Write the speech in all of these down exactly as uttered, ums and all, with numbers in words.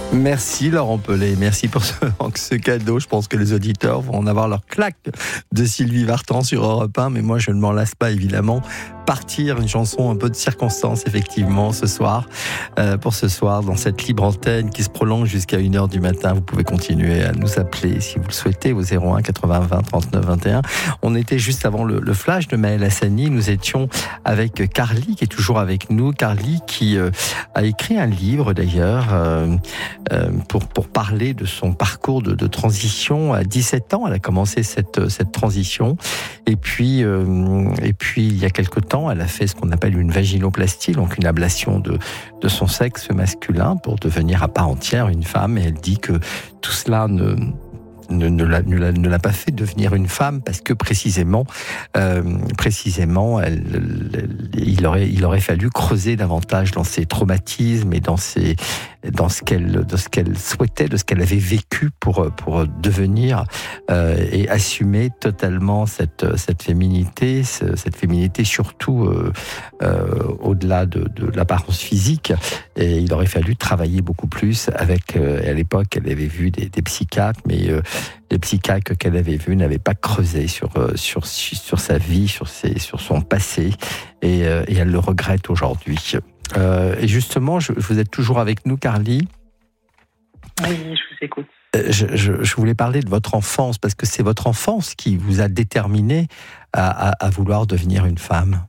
Merci Laurent Pelé, merci pour ce, ce cadeau. Je pense que les auditeurs vont en avoir leur claque de Sylvie Vartan sur Europe un, mais moi je ne m'en lasse pas évidemment. Partir, une chanson un peu de circonstance effectivement ce soir, euh, pour ce soir dans cette libre antenne qui se prolonge jusqu'à une heure du matin. Vous pouvez continuer à nous appeler si vous le souhaitez au zéro un quatre-vingts vingt trente-neuf vingt et un. On était juste avant le, le flash de Maël Hassani, nous étions avec Carly qui est toujours avec nous. Carly qui euh, a écrit un livre d'ailleurs euh, euh, pour, pour parler de son parcours de, de transition à dix-sept ans. Elle a commencé cette, cette transition et puis, euh, et puis il y a quelque temps elle a fait ce qu'on appelle une vaginoplastie, donc une ablation de, de son sexe masculin pour devenir à part entière une femme. Et elle dit que tout cela ne... Ne, ne, l'a, ne, l'a, ne l'a pas fait devenir une femme parce que précisément, euh, précisément, elle, elle, il aurait, il aurait fallu creuser davantage dans ses traumatismes et dans ses, dans ce qu'elle, de ce qu'elle souhaitait, de ce qu'elle avait vécu pour pour devenir euh, et assumer totalement cette cette féminité, cette féminité surtout euh, euh, au-delà de, de l'apparence physique. Et il aurait fallu travailler beaucoup plus avec. Euh, à l'époque, elle avait vu des, des psychiatres, mais euh, les psychiatres qu'elle avait vus n'avaient pas creusé sur, sur, sur sa vie, sur, ses, sur son passé, et, et elle le regrette aujourd'hui. Euh, et justement, je, vous êtes toujours avec nous, Carly ? Oui, je vous écoute. Je, je, je voulais parler de votre enfance, parce que c'est votre enfance qui vous a déterminé à, à, à vouloir devenir une femme.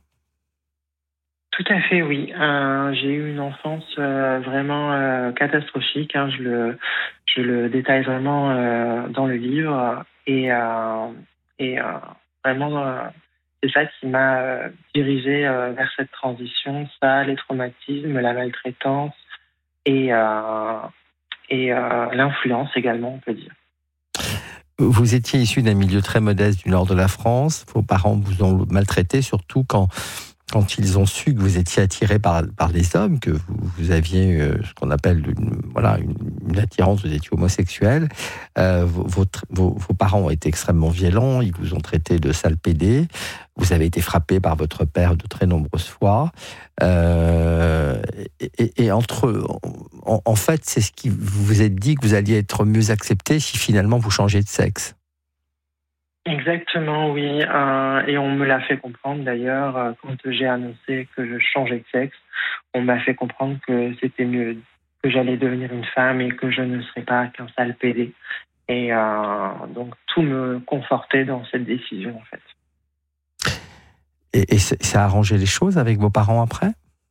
Tout à fait, oui. Euh, j'ai eu une enfance euh, vraiment euh, catastrophique. Hein, je le, je le détaille vraiment euh, dans le livre. Et, euh, et euh, vraiment, euh, c'est ça qui m'a euh, dirigée euh, vers cette transition. Ça, les traumatismes, la maltraitance et, euh, et euh, l'influence également, on peut dire. Vous étiez issu d'un milieu très modeste du nord de la France. Vos parents vous ont maltraité, surtout quand... Quand ils ont su que vous étiez attiré par, par les hommes, que vous, vous aviez euh, ce qu'on appelle une, voilà, une, une attirance, vous étiez homosexuel, euh, vos, vos, vos parents ont été extrêmement violents, ils vous ont traité de sale pédé, vous avez été frappé par votre père de très nombreuses fois. Euh, et, et, et entre en, en fait, c'est ce qui vous vous êtes dit que vous alliez être mieux accepté si finalement vous changez de sexe. Exactement, oui. Euh, et on me l'a fait comprendre d'ailleurs euh, quand j'ai annoncé que je changeais de sexe. On m'a fait comprendre que c'était mieux, que j'allais devenir une femme et que je ne serais pas qu'un sale pédé. Et euh, donc tout me confortait dans cette décision en fait. Et, et ça a arrangé les choses avec vos parents après ?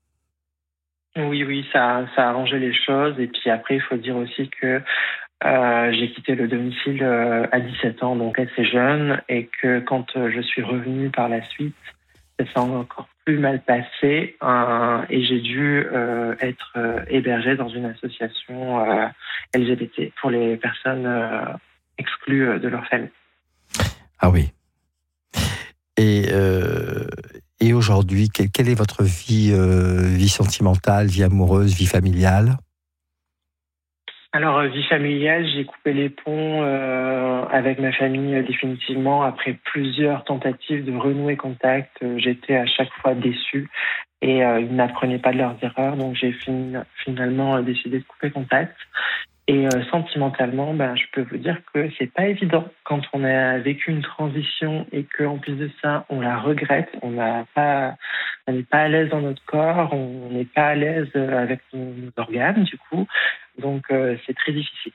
Oui, oui, ça, ça a arrangé les choses. Et puis après, il faut dire aussi que Euh, j'ai quitté le domicile euh, à dix-sept ans, donc assez jeune, et que quand euh, je suis revenue par la suite, ça s'est encore plus mal passé euh, et j'ai dû euh, être euh, hébergée dans une association euh, L G B T pour les personnes euh, exclues de leur famille. Ah oui. Et, euh, et aujourd'hui, quelle, quelle est votre vie, euh, vie sentimentale, vie amoureuse, vie familiale ? Alors, vie familiale, j'ai coupé les ponts euh, avec ma famille euh, définitivement. Après plusieurs tentatives de renouer contact, euh, j'étais à chaque fois déçue et euh, ils n'apprenaient pas de leurs erreurs. Donc, j'ai fin- finalement euh, décidé de couper contact. Et euh, sentimentalement, ben, je peux vous dire que c'est pas évident quand on a vécu une transition et qu'en plus de ça, on la regrette. On n'a pas, on n'est pas à l'aise dans notre corps, on n'est pas à l'aise avec nos, nos organes du coup. Donc euh, c'est très difficile.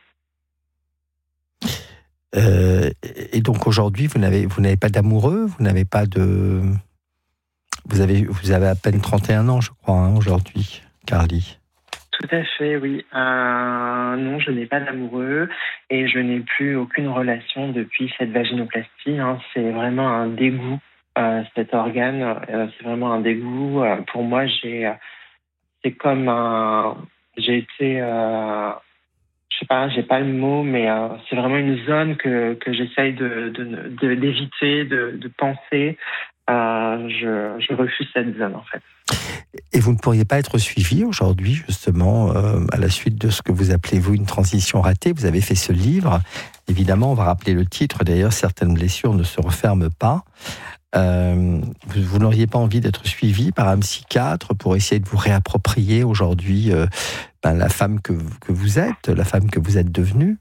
Euh, et donc aujourd'hui, vous n'avez, vous n'avez pas d'amoureux, vous n'avez pas de, vous avez, vous avez à peine trente et un ans, je crois, hein, aujourd'hui, Carly. Tout à fait, oui. Euh, non, je n'ai pas d'amoureux et je n'ai plus aucune relation depuis cette vaginoplastie. Hein. C'est vraiment un dégoût, euh, cet organe. Euh, c'est vraiment un dégoût. Euh, pour moi, j'ai, c'est comme un, j'ai été, euh, je sais pas, j'ai pas le mot, mais euh, c'est vraiment une zone que que j'essaye de, de, de d'éviter, de, de penser. Euh, je, je refuse cette zone en fait. Et vous ne pourriez pas être suivi aujourd'hui, justement, euh, à la suite de ce que vous appelez, vous, une transition ratée. Vous avez fait ce livre. Évidemment, on va rappeler le titre. D'ailleurs, certaines blessures ne se referment pas. Euh, vous, vous n'auriez pas envie d'être suivi par un psychiatre pour essayer de vous réapproprier aujourd'hui euh, ben, la femme que, que vous êtes, la femme que vous êtes devenue?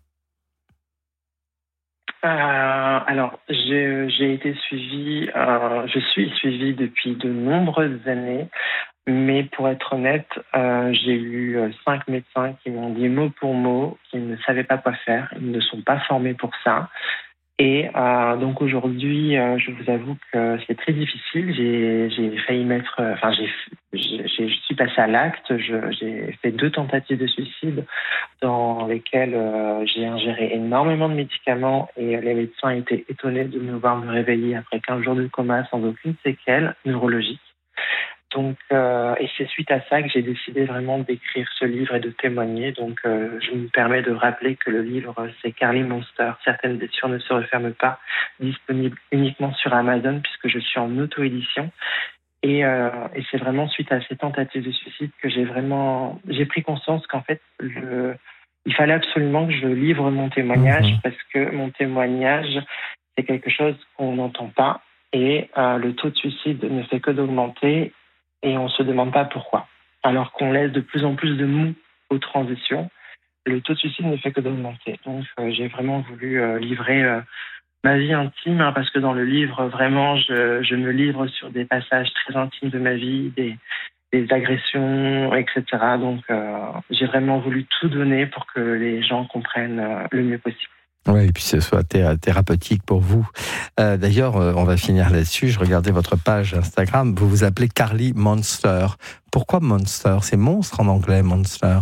Euh, alors, j'ai, j'ai été suivie, euh, je suis suivie depuis de nombreuses années, mais pour être honnête, euh, j'ai eu euh, cinq médecins qui m'ont dit mot pour mot qu'ils ne savaient pas quoi faire, ils ne sont pas formés pour ça. Et euh, donc aujourd'hui, euh, je vous avoue que c'est très difficile. J'ai, j'ai failli mettre, euh, enfin, j'ai, j'ai, j'ai- je suis passée à l'acte. Je- j'ai fait deux tentatives de suicide dans lesquelles euh, j'ai ingéré énormément de médicaments et les médecins étaient étonnés de me voir me réveiller après quinze jours de coma sans aucune séquelle neurologique. Donc, euh, et c'est suite à ça que j'ai décidé vraiment d'écrire ce livre et de témoigner. Donc, euh, je me permets de rappeler que le livre, c'est Carly Monster. Certaines blessures ne se referment pas, disponible uniquement sur Amazon puisque je suis en auto-édition. Et, euh, et c'est vraiment suite à ces tentatives de suicide que j'ai vraiment, j'ai pris conscience qu'en fait, je, il fallait absolument que je livre mon témoignage Mhm. parce que mon témoignage, c'est quelque chose qu'on n'entend pas et euh, le taux de suicide ne fait que d'augmenter et on ne se demande pas pourquoi. Alors qu'on laisse de plus en plus de mou aux transitions, le taux de suicide ne fait que d'augmenter. Donc euh, j'ai vraiment voulu euh, livrer euh, ma vie intime, hein, parce que dans le livre, vraiment, je, je me livre sur des passages très intimes de ma vie, des, des agressions, et cetera. Donc, euh, j'ai vraiment voulu tout donner pour que les gens comprennent euh, le mieux possible. Oui, et puis ce soit thé- thérapeutique pour vous. Euh, d'ailleurs, euh, on va finir là-dessus. Je regardais votre page Instagram. Vous vous appelez Carly Monster. Pourquoi Monster? C'est monstre en anglais, Monster.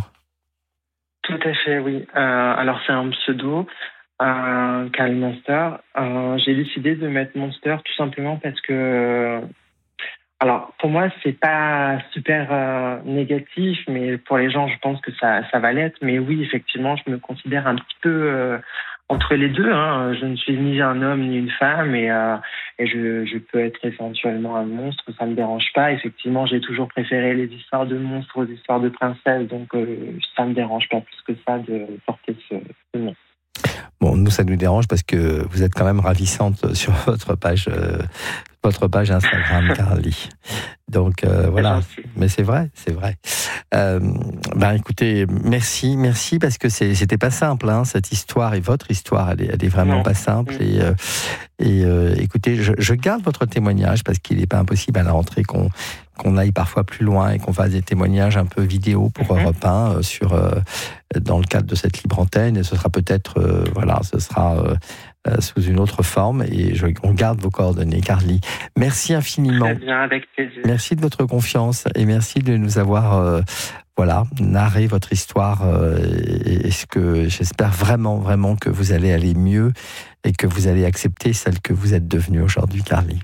Tout à fait, oui. Euh, alors, c'est un pseudo, euh, Carl Monster. Euh, j'ai décidé de mettre Monster tout simplement parce que euh, alors, pour moi, c'est pas super euh, négatif, mais pour les gens, je pense que ça, ça va l'être. Mais oui, effectivement, je me considère un petit peu euh, entre les deux. Hein. Je ne suis ni un homme ni une femme, et, euh, et je, je peux être éventuellement un monstre. Ça me dérange pas. Effectivement, j'ai toujours préféré les histoires de monstres aux histoires de princesses, donc euh, ça me dérange pas plus que ça de porter ce, ce nom. Bon, nous, ça nous dérange parce que vous êtes quand même ravissante sur votre page, euh, votre page Instagram, Carly. Donc euh, voilà, gentil. mais c'est vrai, c'est vrai. Euh, ben écoutez, merci, merci parce que c'est, c'était pas simple, hein, cette histoire et votre histoire, elle est, elle est vraiment Non. pas simple. Mm. Et, euh, et euh, écoutez, je, je garde votre témoignage parce qu'il n'est pas impossible à la rentrée qu'on qu'on aille parfois plus loin et qu'on fasse des témoignages un peu vidéo pour Mhm. Europe un euh, sur euh, dans le cadre de cette libre antenne. Et ce sera peut-être, euh, voilà, ce sera euh, euh, sous une autre forme. Et je, on garde vos coordonnées, Carly. Merci infiniment. Très bien, avec plaisir. Merci de votre confiance et merci de nous avoir euh, voilà, narré votre histoire. Euh, et, et ce que j'espère vraiment, vraiment que vous allez aller mieux et que vous allez accepter celle que vous êtes devenue aujourd'hui, Carly.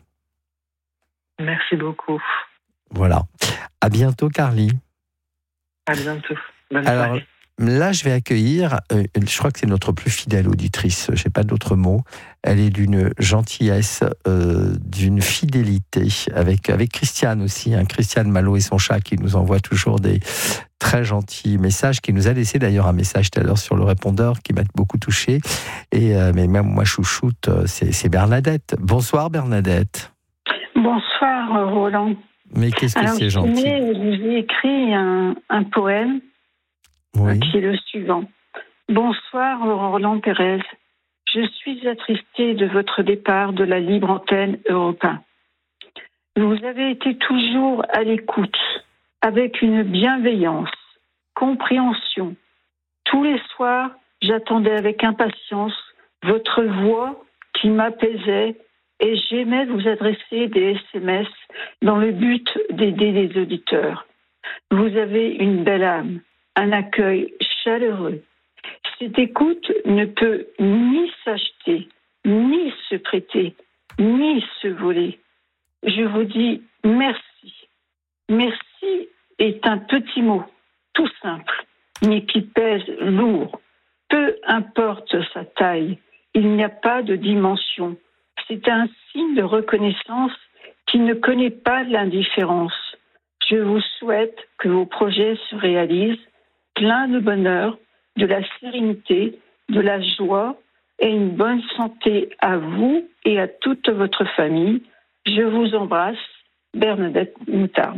Merci beaucoup. Voilà. À bientôt, Carly. À bientôt. Bonne Alors, soirée. là, je vais accueillir, euh, je crois que c'est notre plus fidèle auditrice, je n'ai pas d'autre mot. Elle est d'une gentillesse, euh, d'une fidélité, avec, avec Christiane aussi, hein, Christiane Malo et son chat qui nous envoie toujours des très gentils messages, qui nous a laissé d'ailleurs un message tout à l'heure sur le répondeur qui m'a beaucoup touché. Et, euh, mais même moi, chouchoute, c'est, c'est Bernadette. Bonsoir Bernadette. Bonsoir Roland. Mais qu'est-ce que Alors, c'est je gentil. tenais, je vous ai écrit un, un poème Oui. qui est le suivant. Bonsoir Roland Pérez. Je suis attristée de votre départ de la libre antenne Europe un. Vous avez été toujours à l'écoute, avec une bienveillance, compréhension. Tous les soirs, j'attendais avec impatience votre voix qui m'apaisait et j'aimais vous adresser des S M S dans le but d'aider les auditeurs. Vous avez une belle âme, un accueil chaleureux. Cette écoute ne peut ni s'acheter, ni se prêter, ni se voler. Je vous dis merci. Merci est un petit mot, tout simple, mais qui pèse lourd. Peu importe sa taille, il n'y a pas de dimension. C'est un signe de reconnaissance qui ne connaît pas l'indifférence. Je vous souhaite que vos projets se réalisent, plein de bonheur, de la sérénité, de la joie et une bonne santé à vous et à toute votre famille. Je vous embrasse, Bernadette Moutarde.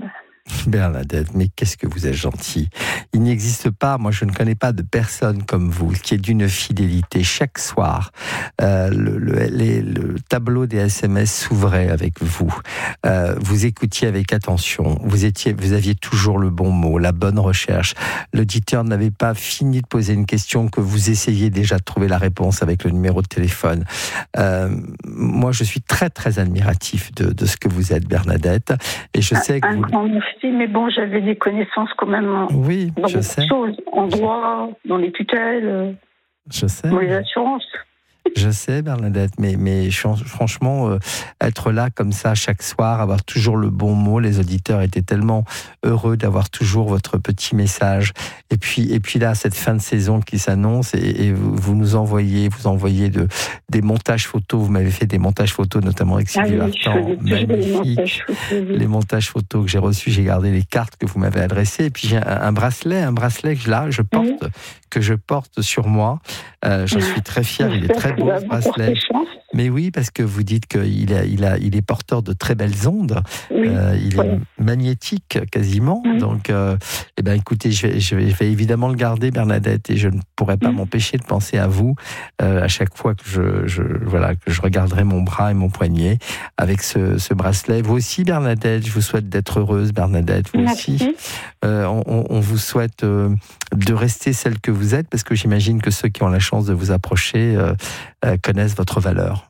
Bernadette, mais qu'est-ce que vous êtes gentille. Il n'existe pas, moi je ne connais pas de personne comme vous qui est d'une fidélité. Chaque soir, euh, le, le, les, le tableau des S M S s'ouvrait avec vous. Euh, vous écoutiez avec attention. Vous étiez, vous aviez toujours le bon mot, la bonne recherche. L'auditeur n'avait pas fini de poser une question que vous essayez déjà de trouver la réponse avec le numéro de téléphone. Euh, moi, je suis très très admiratif de, de ce que vous êtes, Bernadette, et je sais que un vous... grand merci, mais bon, j'avais des connaissances quand même en, oui, dans je beaucoup sais. de choses, en droit, dans les tutelles, Je sais. dans les assurances. Je sais, Bernadette, mais, mais franchement, euh, être là comme ça chaque soir, avoir toujours le bon mot, les auditeurs étaient tellement heureux d'avoir toujours votre petit message. Et puis, et puis là, cette fin de saison qui s'annonce, et, et vous, vous nous envoyez, vous envoyez de, des montages photos. Vous m'avez fait des montages photos, notamment avec Sylvie Ah oui, Vartan, magnifiques. Montages photos, oui. Les montages photos que j'ai reçus, j'ai gardé les cartes que vous m'avez adressées. Et puis j'ai un, un bracelet, un bracelet que là, je porte, oui. que je porte sur moi. Euh, j'en suis très fier. Il est très beau ce bracelet. Mais oui, parce que vous dites qu'il a, il a, il est porteur de très belles ondes. Oui, euh, il oui. est magnétique quasiment. Oui. Donc, euh, eh ben, écoutez, je vais, je, vais, je vais évidemment le garder, Bernadette, et je ne pourrai pas oui. m'empêcher de penser à vous euh, à chaque fois que je, je, voilà, que je regarderai mon bras et mon poignet avec ce, ce bracelet. Vous aussi, Bernadette, je vous souhaite d'être heureuse, Bernadette. Vous Merci. aussi. Euh, on, on vous souhaite euh, de rester celle que vous êtes, parce que j'imagine que ceux qui ont la chance de vous approcher euh, euh, connaissent votre valeur.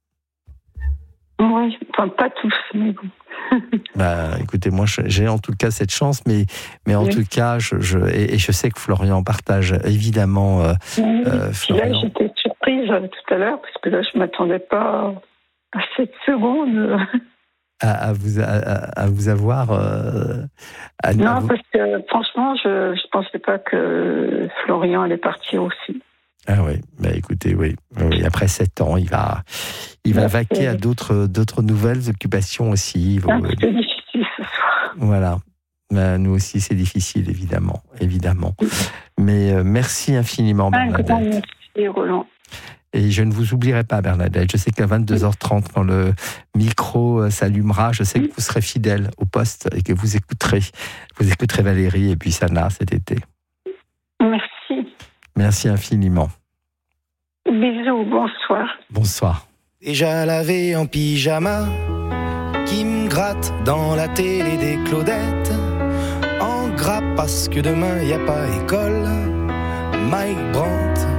Oui, enfin pas tous, mais bon. Bah, écoutez, moi j'ai en tout cas cette chance, mais, mais en oui. tout cas, je, je, et, et je sais que Florian partage évidemment. Euh, oui, euh, Florian. Là, j'étais surprise euh, tout à l'heure, parce que là, je ne m'attendais pas à cette seconde. À, à, vous, à, à vous avoir. Euh, à, non, à vous... parce que franchement, je ne pensais pas que Florian allait partir aussi. Ah oui, bah écoutez, oui. oui. Après sept ans, il va, il va vaquer à d'autres, d'autres nouvelles occupations aussi. C'est un petit peu difficile ce soir. Voilà. Bah, nous aussi, c'est difficile, évidemment. évidemment. Mais euh, merci infiniment, Bernadette. Ah, merci, Roland. Et je ne vous oublierai pas, Bernadette. Je sais qu'à vingt-deux heures trente, quand le micro s'allumera, je sais que vous serez fidèle au poste et que vous écouterez, vous écouterez Valérie et puis Sana cet été. Merci. Merci infiniment. Bisous, bonsoir. Bonsoir. Déjà lavé en pyjama, qui me gratte dans la télé des Claudettes, en gras parce que demain y a pas école, Mike Brandt